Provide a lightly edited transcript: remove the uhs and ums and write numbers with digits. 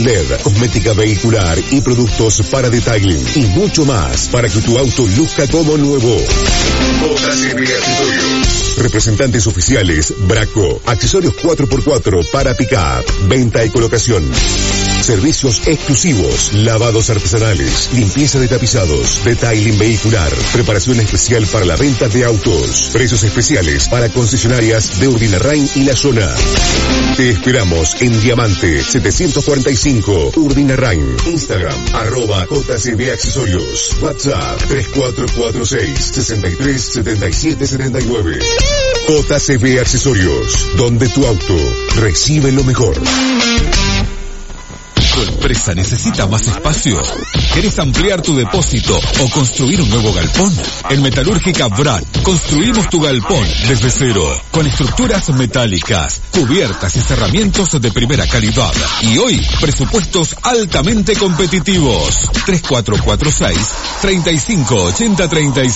LED, cosmética vehicular y productos para detailing y mucho más para que tu auto luzca como nuevo. JCB Accesorios. Representantes oficiales Braco, accesorios 4x4 para pick-up, venta y colocación. Servicios exclusivos, lavados artesanales, limpieza de tapizados, detailing vehicular, preparación especial para la venta de autos, precios especiales para concesionarias de Urdinarrain y la zona. Te esperamos en Diamante 745 Urdinarrain, Instagram @JCB Accesorios, WhatsApp 3446 63 77 79. JCB Accesorios, donde tu auto recibe lo mejor. ¿Tu empresa necesita más espacio? ¿Querés ampliar tu depósito o construir un nuevo galpón? En Metalúrgica Brad construimos tu galpón desde cero, con estructuras metálicas, cubiertas y cerramientos de primera calidad. Y hoy, presupuestos altamente competitivos. 3446 3580 35.